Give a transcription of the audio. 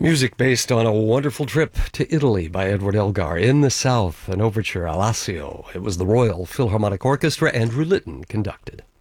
Music based on A Wonderful Trip to Italy by Edward Elgar. In the South, an overture, Alassio. It was the Royal Philharmonic Orchestra. Andrew Litton conducted.